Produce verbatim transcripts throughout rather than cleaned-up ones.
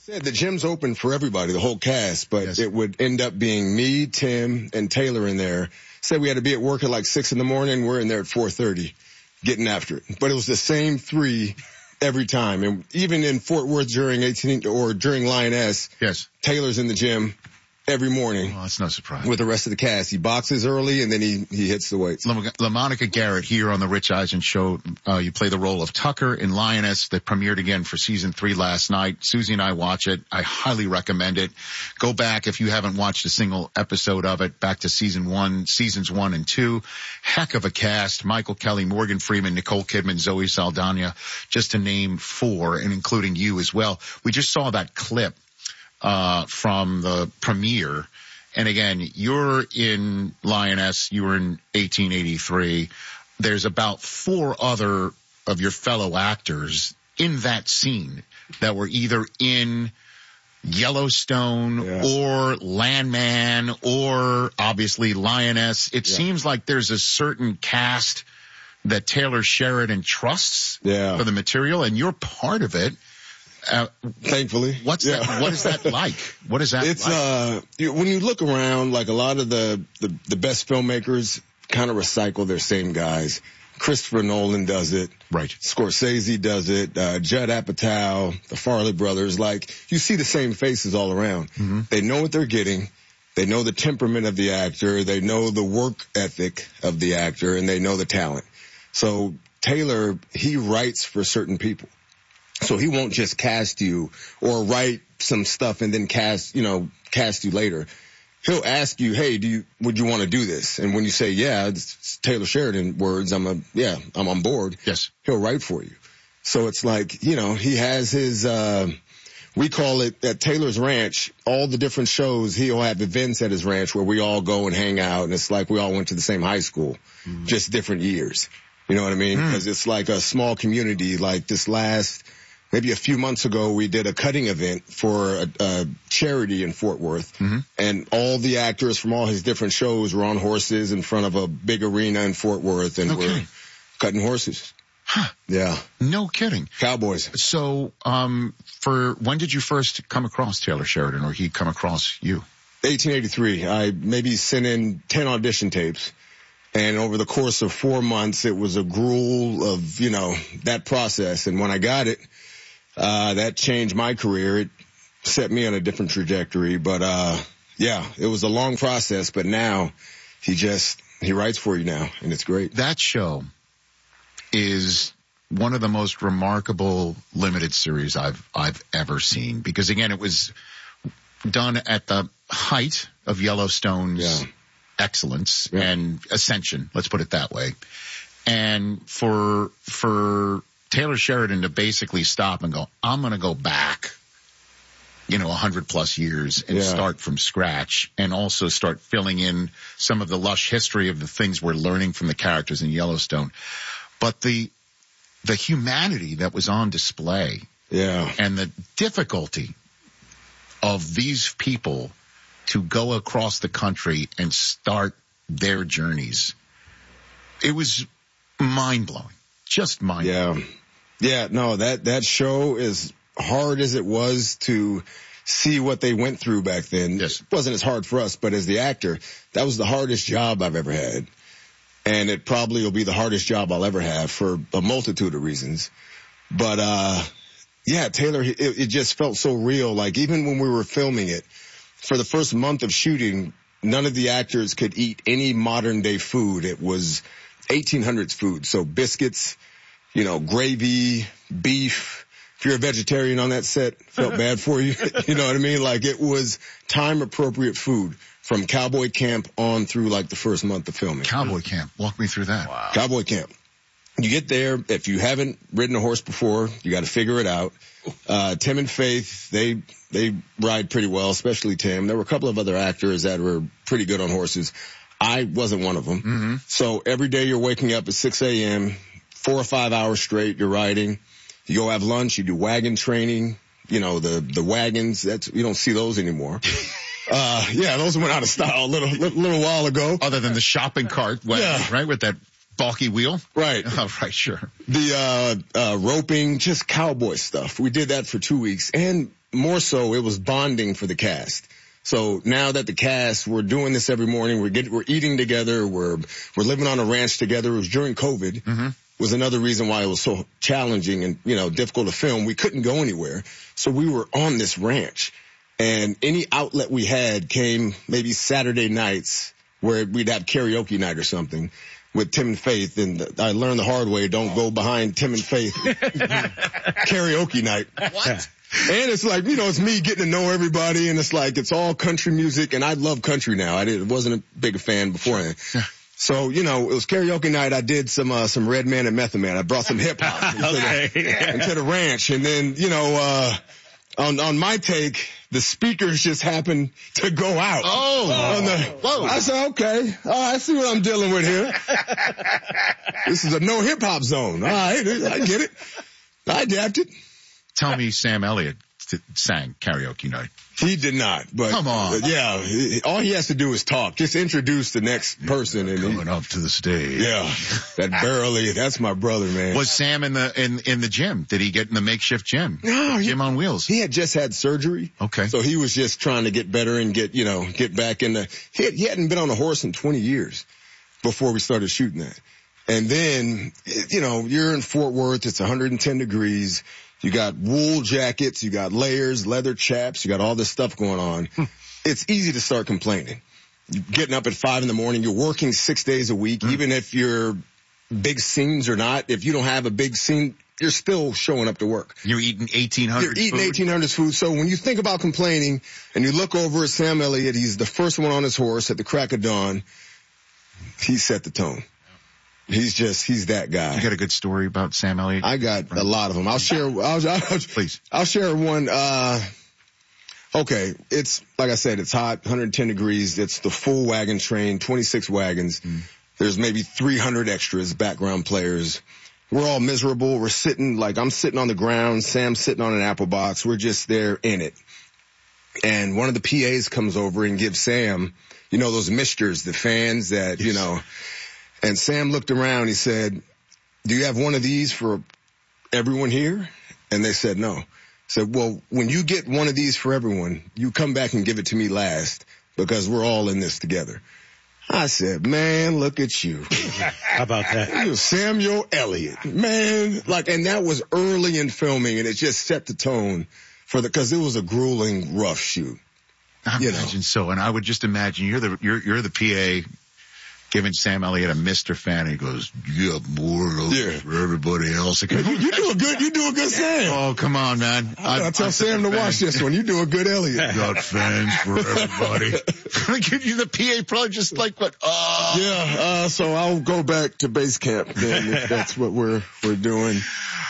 said the gym's open for everybody, the whole cast, but Yes. it would end up being me, Tim, and Taylor in there. Said we had to be at work at like six in the morning. We're in there at four thirty getting after it. But it was the same three every time. And even in Fort Worth during eighteen or during Lioness, Yes. Taylor's in the gym every morning. Well, that's no surprise. With the rest of the cast. He boxes early and then he, he hits the weights. La- LaMonica Garrett here on the Rich Eisen Show. Uh, you play the role of Tucker in Lioness that premiered again for season three last night. Susie and I watch it. I highly recommend it. Go back if you haven't watched a single episode of it, back to season one, seasons one and two. Heck of a cast. Michael Kelly, Morgan Freeman, Nicole Kidman, Zoe Saldana, just to name four, and including you as well. We just saw that clip uh from the premiere. And again, you're in Lioness, you were in eighteen eighty-three. There's about four other of your fellow actors in that scene that were either in Yellowstone yeah. or Landman or obviously Lioness. It yeah. seems like there's a certain cast that Taylor Sheridan trusts yeah. for the material, and you're part of it. Uh, Thankfully. What's yeah. that, what is that like? What is that it's, like? uh, you, when you look around, like a lot of the, the, the best filmmakers kind of recycle their same guys. Christopher Nolan does it. Right. Scorsese does it. Uh, Judd Apatow, the Farley brothers. Like, you see the same faces all around. Mm-hmm. They know what they're getting. They know the temperament of the actor. They know the work ethic of the actor, and they know the talent. So Taylor, he writes for certain people. So he won't just cast you or write some stuff and then cast, you know, cast you later. He'll ask you, hey, do you, would you want to do this? And when you say, yeah, it's Taylor Sheridan words, I'm a, yeah, I'm on board. Yes. He'll write for you. So it's like, you know, he has his, uh, we call it at Taylor's Ranch, all the different shows, he'll have events at his ranch where we all go and hang out. And it's like we all went to the same high school, mm. just different years. You know what I mean? Because mm. it's like a small community. Like this last, maybe a few months ago, we did a cutting event for a, a charity in Fort Worth. Mm-hmm. And all the actors from all his different shows were on horses in front of a big arena in Fort Worth. And okay. we're cutting horses. Huh. Yeah. No kidding. Cowboys. So, um, for, when did you first come across Taylor Sheridan, or he come across you? eighteen eighty-three. I maybe sent in ten audition tapes. And over the course of four months, it was a gruel of, you know, that process. And when I got it, Uh, that changed my career. It set me on a different trajectory. But, uh, yeah, it was a long process, but now he just, he writes for you now, and it's great. That show is one of the most remarkable limited series I've, I've ever seen, because again, it was done at the height of Yellowstone's yeah. excellence yeah. and ascension. Let's put it that way. And for, for, Taylor Sheridan to basically stop and go, I'm going to go back, you know, a hundred plus years and yeah. start from scratch, and also start filling in some of the lush history of the things we're learning from the characters in Yellowstone. But the, the humanity that was on display yeah. and the difficulty of these people to go across the country and start their journeys, it was mind blowing. Just mind blowing. Yeah. Yeah, no, that, that show, as hard as it was to see what they went through back then, yes. it wasn't as hard for us, but as the actor, that was the hardest job I've ever had. And it probably will be the hardest job I'll ever have for a multitude of reasons. But, uh, yeah, Taylor, it, it just felt so real. Like, even when we were filming it, for the first month of shooting, none of the actors could eat any modern day food. It was eighteen hundreds food. So biscuits, you know, gravy, beef. If you're a vegetarian on that set, felt bad for you. You know what I mean? Like, it was time appropriate food from cowboy camp on through like the first month of filming. Cowboy camp. Walk me through that. Wow. Cowboy camp. You get there. If you haven't ridden a horse before, you got to figure it out. Uh, Tim and Faith, they, they ride pretty well, especially Tim. There were a couple of other actors that were pretty good on horses. I wasn't one of them. Mm-hmm. So every day you're waking up at six a.m., four or five hours straight, you're riding. You go have lunch, you do wagon training, you know, the, the wagons, that's, you don't see those anymore. uh, yeah, those went out of style a little, little, little while ago. Other than the shopping cart wagon, yeah. right? With that balky wheel? Right. Oh, right, sure. The, uh, uh, roping, just cowboy stuff. We did that for two weeks. And more so it was bonding for the cast. So now that the cast, we're doing this every morning, we're getting, we're eating together, we're, we're living on a ranch together. It was during COVID, mm-hmm. was another reason why it was so challenging and, you know, difficult to film. We couldn't go anywhere. So we were on this ranch, and any outlet we had came maybe Saturday nights where we'd have karaoke night or something with Tim and Faith. And I learned the hard way, don't go behind Tim and Faith karaoke night. What? And it's like, you know, it's me getting to know everybody, and it's like, it's all country music, and I love country now. I did, wasn't a big fan beforehand. Yeah. So, you know, it was karaoke night. I did some, uh, some Red Man and Method Man. I brought some hip hop into, okay. the, into the ranch. And then, you know, uh, on, on my take, the speakers just happened to go out. Oh, on the, whoa. I said, okay, oh, I see what I'm dealing with here. This is a no hip hop zone. All right, I get it. I adapted. Tell me Sam Elliott t- sang karaoke night. He did not, but come on. Yeah, he, all he has to do is talk. Just introduce the next person. You're and coming he, up to the stage. Yeah, that barely. That's my brother, man. Was Sam in the in in the gym? Did he get in the makeshift gym? No, gym he, on wheels. He had just had surgery. Okay, so he was just trying to get better and get you know get back in the. He, had, he hadn't been on a horse in twenty years before we started shooting that, and then you know you're in Fort Worth. It's one hundred ten degrees. You got wool jackets, you got layers, leather chaps, you got all this stuff going on. It's easy to start complaining. You're getting up at five in the morning, you're working six days a week, mm. even if you're big scenes or not. If you don't have a big scene, you're still showing up to work. You're eating eighteen hundred You're eating food. eighteen hundred food. So when you think about complaining and you look over at Sam Elliott, he's the first one on his horse at the crack of dawn. He set the tone. He's just, he's that guy. You got a good story about Sam Elliott? I got a lot of them. I'll share, I'll, I'll, Please. I'll share one, uh, okay. It's, like I said, it's hot, one hundred ten degrees. It's the full wagon train, twenty-six wagons. Mm. There's maybe three hundred extras, background players. We're all miserable. We're sitting, like I'm sitting on the ground. Sam's sitting on an apple box. We're just there in it. And one of the P As comes over and gives Sam, you know, those misters, the fans that, yes. you know, and Sam looked around. He said, do you have one of these for everyone here? And they said, no. I said, well, when you get one of these for everyone, you come back and give it to me last because we're all in this together. I said, man, look at you. How about that? You're Samuel Elliott, man. Like, and that was early in filming, and it just set the tone for the, cause it was a grueling, rough shoot. I you imagine know. so. And I would just imagine you're the, you're, you're the P A giving Sam Elliott a Mister Fan. He goes, you have more of those yeah. for everybody else. You, you do a good, you do a good Sam. Oh, come on, man. I, I tell I Sam to watch this one. You do a good Elliott. Got fans for everybody. You the P A probably just like what? Uh. Yeah. Uh, so I'll go back to base camp then if that's what we're we're doing.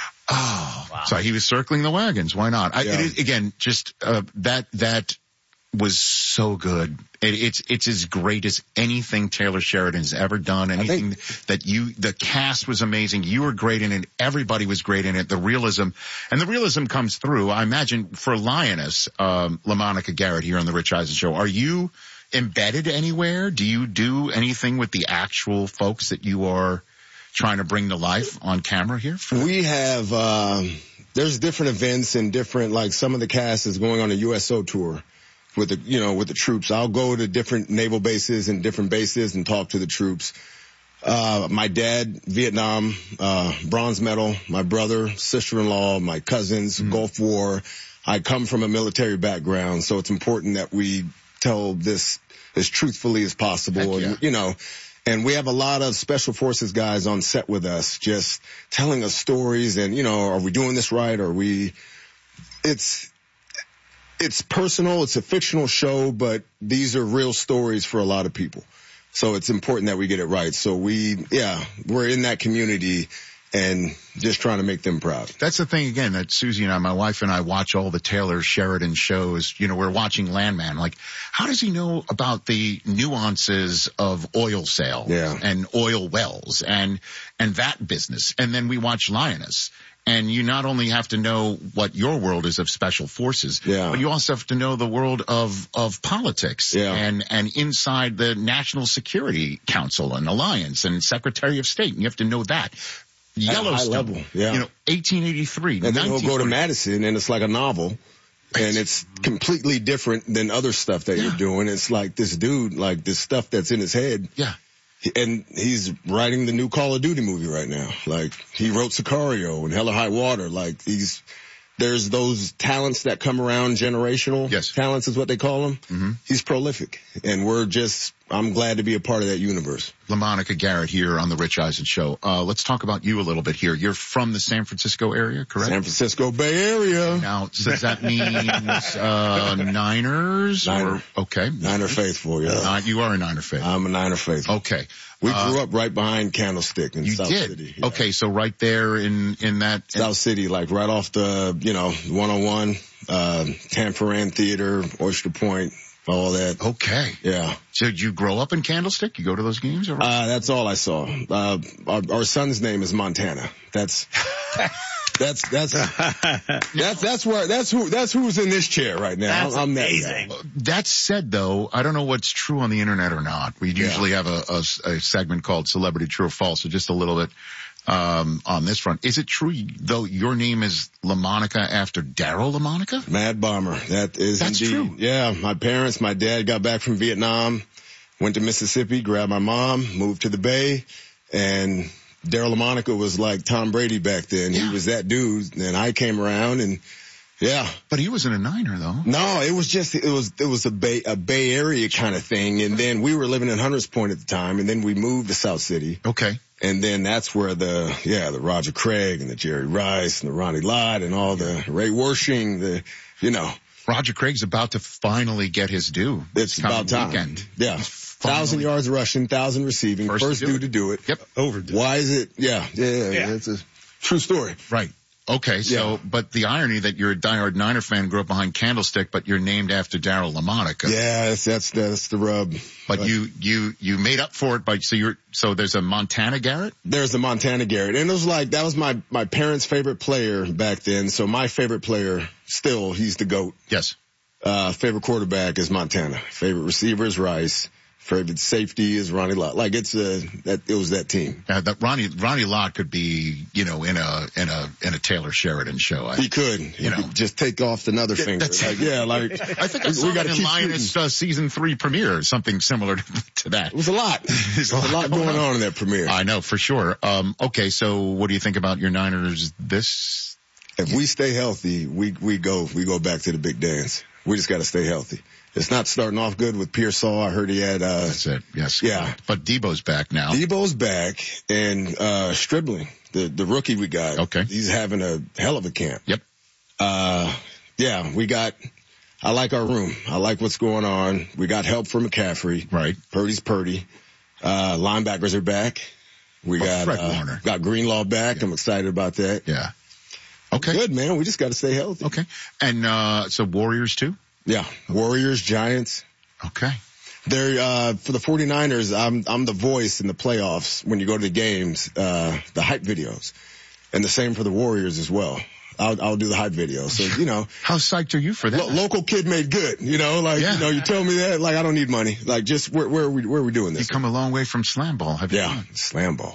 Oh, wow. So he was circling the wagons. Why not? I, yeah. it is, again, just uh, that that was so good. It, it's it's as great as anything Taylor Sheridan's ever done. Anything think, that you, the cast was amazing. You were great in it. Everybody was great in it. The realism, and the realism comes through. I imagine for Lioness, um, LaMonica Garrett here on the Rich Eisen Show. Are you embedded anywhere? Do you do anything with the actual folks that you are trying to bring to life on camera here? We have, um, there's different events and different, like some of the cast is going on a U S O tour with the, you know, with the troops. I'll go to different naval bases and different bases and talk to the troops. Uh, my dad, Vietnam, uh, bronze medal, my brother, sister-in-law, my cousins, mm. Gulf War. I come from a military background, so it's important that we tell this as truthfully as possible. Yeah. And, you know, and we have a lot of special forces guys on set with us just telling us stories and, you know, are we doing this right? Are we, it's, it's personal. It's a fictional show, but these are real stories for a lot of people. So it's important that we get it right. So we, yeah, we're in that community and just trying to make them proud. That's the thing, again, that Susie and I, my wife and I, watch all the Taylor Sheridan shows. You know, we're watching Landman. Like, how does he know about the nuances of oil sales yeah. and oil wells and, and that business? And then we watch Lioness. And you not only have to know what your world is of special forces, yeah. but you also have to know the world of, of politics yeah. and, and inside the National Security Council and Alliance and Secretary of State. And you have to know that. Yellowstone, level, yeah. you know, eighteen eighty-three. And then we'll go to Madison and it's like a novel. And it's completely different than other stuff that yeah. you're doing. It's like this dude, like this stuff that's in his head. Yeah. And he's writing the new Call of Duty movie right now. Like, he wrote Sicario and Hell or High Water. Like, he's, there's those talents that come around, generational yes. talents is what they call them. Mm-hmm. He's prolific. And we're just, I'm glad to be a part of that universe. LaMonica Garrett here on the Rich Eisen Show. Uh, let's talk about you a little bit here. You're from the San Francisco area, correct? San Francisco Bay Area. Now, does that mean uh, Niners? Niner. Or, okay. Niner faithful, yeah. Uh, you are a Niner faithful. I'm a Niner faithful. Okay. We uh, grew up right behind Candlestick in you South did. City. Yeah. Okay, so right there in, in that. South City, like right off the, you know, one oh one, uh, Tanforan Theater, Oyster Point, all that. Okay. Yeah. So did you grow up in Candlestick? You go to those games? Or? Uh, that's all I saw. Uh, our, our son's name is Montana. That's, that's, that's, that's, that's where, that's who, that's who's in this chair right now. That's I'm amazing. That, that said though, I don't know what's true on the internet or not. We usually yeah. have a, a, a segment called Celebrity True or False, so just a little bit. Um, on this front, is it true though your name is LaMonica after Daryle Lamonica? Mad Bomber. That is That's indeed. true. Yeah, my parents, my dad got back from Vietnam, went to Mississippi, grabbed my mom, moved to the Bay, and Daryle Lamonica was like Tom Brady back then. Yeah. He was that dude, and I came around and yeah. But he wasn't a Niner though. No, it was just, it was, it was a Bay, a Bay Area kind of thing. And then we were living in Hunters Point at the time, and then we moved to South City. Okay. And then that's where the, yeah, the Roger Craig and the Jerry Rice and the Ronnie Lott and all the Ray Wersching, the, you know. Roger Craig's about to finally get his due. It's about time. Weekend. Yeah. Thousand yards rushing, thousand receiving, first, first dude to do it. Yep. Overdue. Why is it? Yeah. Yeah. Yeah. yeah. It's a true story. Right. Okay, so, yeah. but the irony that you're a diehard Niner fan, grew up behind Candlestick, but you're named after Daryle Lamonica. Yeah, that's, that's, that's the rub. But, but you, you, you made up for it by, so you're, so there's a Montana Garrett? There's a Montana Garrett. And it was like, that was my, my parents' favorite player back then. So my favorite player, still, he's the GOAT. Yes. Uh, favorite quarterback is Montana. Favorite receiver is Rice. Favorite safety is Ronnie Lott. Like it's a, that, it was that team. Yeah, that Ronnie, Ronnie Lott could be, you know, in a, in a, in a Taylor Sheridan show. I, he could, you he know, could just take off another yeah, finger. Like, yeah, like, I think I saw we got in Lioness uh, season three premiere, something similar to, to that. It was a lot. There's a lot going on in that premiere. I know for sure. Um, okay. So what do you think about your Niners this? If we stay healthy, we, we go, we go back to the big dance. We just got to stay healthy. It's not starting off good with Pearsall. I heard he had, uh, that's it. Yes. Yeah. But Debo's back now. Debo's back and, uh, Stribling, the, the rookie we got. Okay. He's having a hell of a camp. Yep. Uh, yeah, we got, I like our room. I like what's going on. We got help from McCaffrey. Right. Purdy's Purdy. Uh, linebackers are back. We well, got, uh, Warner. got Greenlaw back. Yeah. I'm excited about that. Yeah. Okay. Good, man. We just got to stay healthy. Okay. And, uh, so Warriors too? Yeah. Warriors, Giants. Okay. They're, uh, for the 49ers, I'm, I'm the voice in the playoffs when you go to the games, uh, the hype videos. And the same for the Warriors as well. I'll, I'll do the hype video. So, you know. How psyched are you for that? Lo- local kid made good, you know, like, yeah. you know, you tell me that, like, I don't need money. Like, just where, where are we, where are we doing this? You come a long way from slam ball, have you? Yeah, slam ball.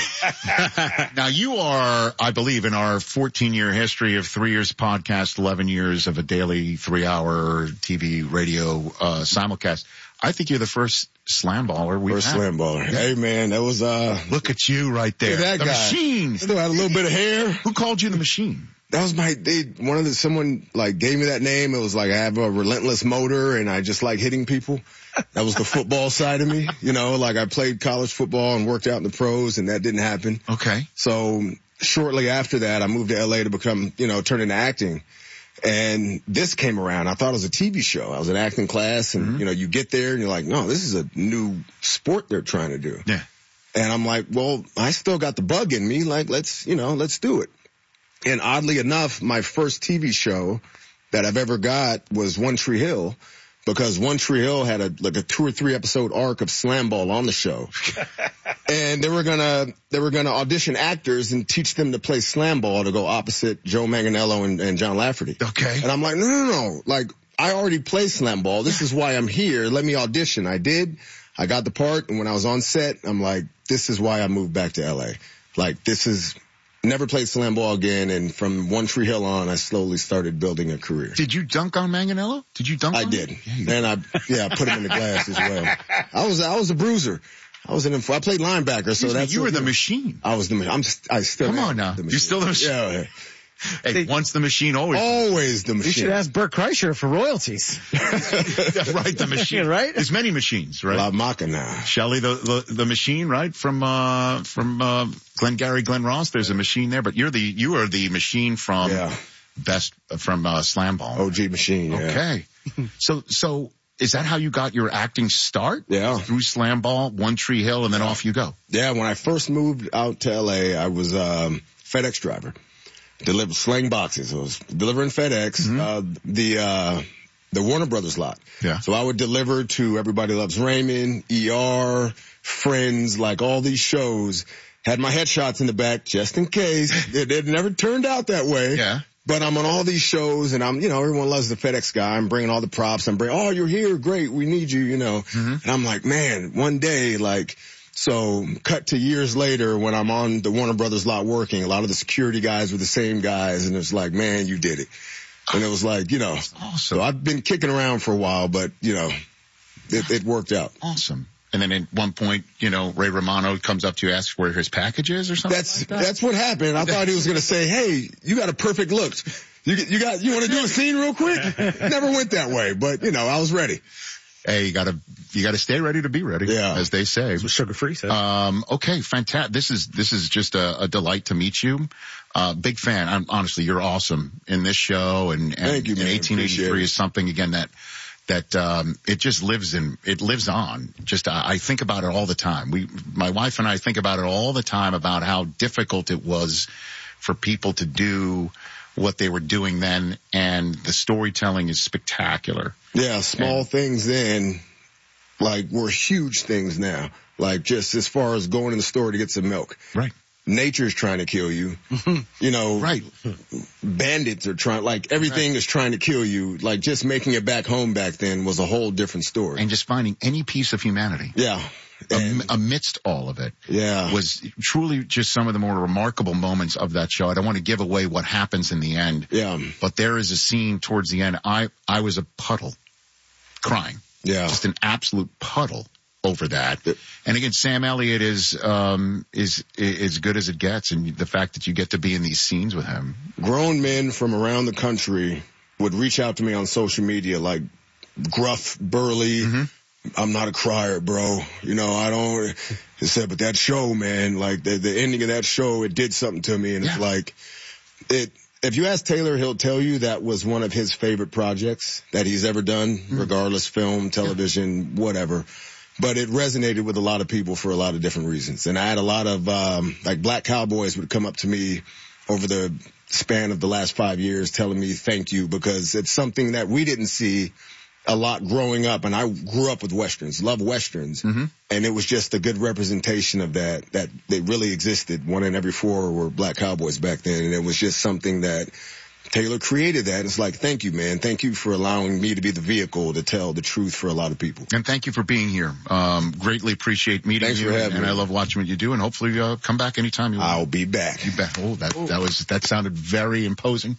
Now you are, I believe, in our fourteen year history of three years podcast, eleven years of a daily three hour T V radio, uh, simulcast. I think you're the first slam baller we've First had. slam baller. Yeah. Hey man, that was, uh. Look at you right there. Look at that the guy. Machine. Still had a little bit of hair. Who called you the Machine? That was my, they, one of the, someone like gave me that name. It was like I have a relentless motor and I just like hitting people. That was the football side of me. You know, like I played college football and worked out in the pros and that didn't happen. Okay. So shortly after that, I moved to L A to become, you know, turn into acting. And this came around. I thought it was a T V show. I was in acting class and, mm-hmm. you know, you get there and you're like, no, this is a new sport they're trying to do. Yeah. And I'm like, well, I still got the bug in me. Like, let's, you know, let's do it. And oddly enough, my first T V show that I've ever got was One Tree Hill, because One Tree Hill had a, like a two or three episode arc of slam ball on the show. And they were gonna, they were gonna audition actors and teach them to play slam ball to go opposite Joe Manganiello and, and John Lafferty. Okay. And I'm like, no, no, no. Like, I already play slam ball. This is why I'm here. Let me audition. I did. I got the part. And when I was on set, I'm like, this is why I moved back to L A. Like, this is, never played slam ball again. And from One Tree Hill on, I slowly started building a career. Did you dunk on Manganiello? Did you dunk I on did. him? And I, yeah, I put him in the glass as well. I was, I was a bruiser. I was an, I played linebacker, so that's. You were the machine. I was the, I'm, I still Come on now. The You're still the machine. Yeah. Hey, They, once the machine, always. Always the machine. You should ask Bert Kreischer for royalties. Right, the machine. Right? There's many machines, right? La Macana. Shelley, the, the, the machine, right? From, uh, from, uh, Glengarry Glen Ross, there's a machine there, but you're the, you are the machine from Yeah. best, from, uh, Slam Ball. O G machine, yeah. Okay. so, so is that how you got your acting start? Yeah. Through Slam Ball, One Tree Hill, and then off you go. Yeah, when I first moved out to L A, I was, um, FedEx driver. Deliver slang boxes. I was delivering FedEx, mm-hmm. uh, the, uh, the Warner Brothers lot. Yeah. So I would deliver to Everybody Loves Raymond, E R, Friends, like all these shows. Had my headshots in the back just in case. it, it never turned out that way. Yeah. But I'm on all these shows and I'm, you know, everyone loves the FedEx guy. I'm bringing all the props. I'm bringing, oh, you're here. Great. We need you, you know. Mm-hmm. And I'm like, man, one day, like, so cut to years later when I'm on the Warner Brothers lot working, a lot of the security guys were the same guys. And it's like, man, you did it. And it was like, you know, awesome. So I've been kicking around for a while, but you know, it, it worked out. Awesome. And then at one point, you know, Ray Romano comes up to you, asks where his package is or something. That's, like that? that's what happened. I thought he was going to say, hey, you got a perfect look. You, you got, you want to do a scene real quick? Never went that way, but you know, I was ready. Hey, you gotta, you gotta stay ready to be ready. Yeah. As they say. Sugar free, so. Um, okay, fantastic. This is, this is just a, a delight to meet you. Uh, big fan. I'm, honestly, you're awesome in this show and, and, Thank you, man. and eighteen eighty-three is something again that, that, um, it just lives in, it lives on. Just, I, I think about it all the time. We, my wife and I think about it all the time about how difficult it was for people to do what they were doing then, and the storytelling is spectacular. Yeah, small and, things then, like, were huge things now. Like, just as far as going in the store to get some milk. Right. Nature's trying to kill you. You know, right. Bandits are trying, like, everything right. is trying to kill you. Like, just making it back home back then was a whole different story. And just finding any piece of humanity. Yeah. Am, amidst all of it. Yeah. Was truly just some of the more remarkable moments of that show. I don't want to give away what happens in the end. Yeah. But there is a scene towards the end. I, I was a puddle crying. Yeah. Just an absolute puddle over that. Yeah. And again, Sam Elliott is, um, is, is as good as it gets. And the fact that you get to be in these scenes with him. Grown men from around the country would reach out to me on social media, like gruff, burly, mm-hmm. I'm not a crier, bro. You know, I don't, he said, but that show, man, like the, the ending of that show, it did something to me. And yeah. It's like, it, if you ask Taylor, he'll tell you that was one of his favorite projects that he's ever done, mm-hmm. regardless, film, television, yeah. whatever. But it resonated with a lot of people for a lot of different reasons. And I had a lot of, um, like Black Cowboys would come up to me over the span of the last five years telling me thank you, because it's something that we didn't see a lot growing up, and I grew up with Westerns, love Westerns, mm-hmm. and it was just a good representation of that, that they really existed. One in every four were Black Cowboys back then, and it was just something that Taylor created that. It's like, thank you, man. Thank you for allowing me to be the vehicle to tell the truth for a lot of people. And thank you for being here. Um, greatly appreciate meeting Thanks you. For having and me. I love watching what you do, and hopefully uh, come back anytime you want. I'll be back. You bet. Oh, that, that was, that sounded very imposing.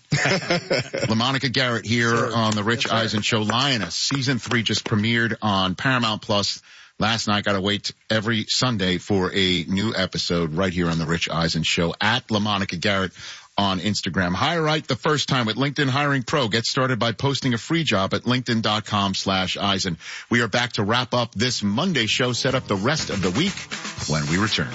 LaMonica Garrett here sure. on the Rich That's Eisen right. Show. Lioness season three just premiered on Paramount Plus last night. Got to wait every Sunday for a new episode right here on the Rich Eisen Show at LaMonica Garrett on Instagram. Hire right the first time with LinkedIn Hiring Pro. Get started by posting a free job at linkedin.com slash Eisen. We are back to wrap up this Monday show, set up the rest of the week when we return.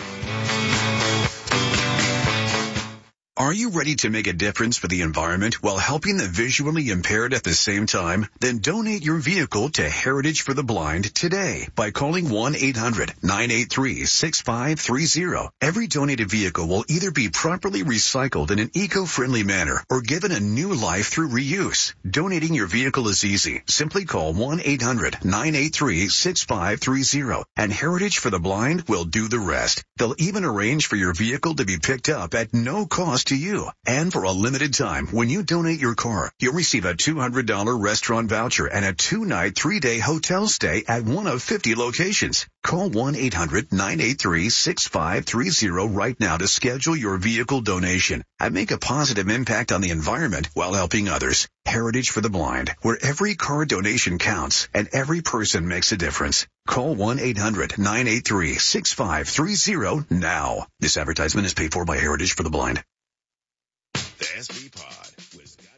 Are you ready to make a difference for the environment while helping the visually impaired at the same time? Then donate your vehicle to Heritage for the Blind today by calling one eight hundred nine eight three six five three zero. Every donated vehicle will either be properly recycled in an eco-friendly manner or given a new life through reuse. Donating your vehicle is easy. Simply call one eight hundred nine eight three six five three zero and Heritage for the Blind will do the rest. They'll even arrange for your vehicle to be picked up at no cost to to you. And for a limited time, when you donate your car, you'll receive a two hundred dollars restaurant voucher and a two-night, three-day hotel stay at one of fifty locations. Call one eight hundred nine eight three six five three zero right now to schedule your vehicle donation and make a positive impact on the environment while helping others. Heritage for the Blind, where every car donation counts and every person makes a difference. Call one eight hundred nine eight three six five three zero now. This advertisement is paid for by Heritage for the Blind. The S B Pod was